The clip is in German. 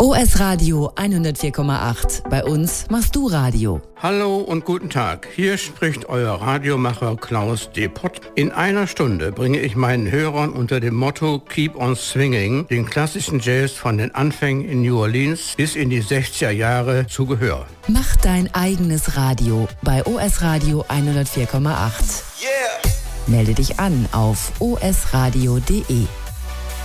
OS Radio 104,8. Bei uns machst du Radio. Hallo und guten Tag. Hier spricht euer Radiomacher Klaus Depott. In einer Stunde bringe ich meinen Hörern unter dem Motto Keep on Swinging den klassischen Jazz von den Anfängen in New Orleans bis in die 60er Jahre zu Gehör. Mach dein eigenes Radio bei OS Radio 104,8. Yeah. Melde dich an auf osradio.de.